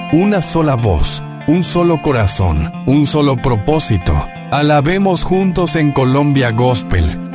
una sola voz, un solo corazón, un solo propósito. Alabemos juntos en Colombia Gospel.